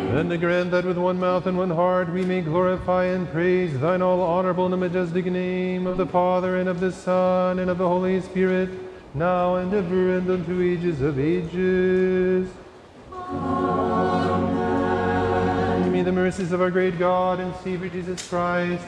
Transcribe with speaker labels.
Speaker 1: And grant that with one mouth and one heart we may glorify and praise thine all honorable and majestic name, of the Father, and of the Son, and of the Holy Spirit, now and ever, and unto ages of ages. Amen. May the mercies of our great God and Savior Jesus Christ,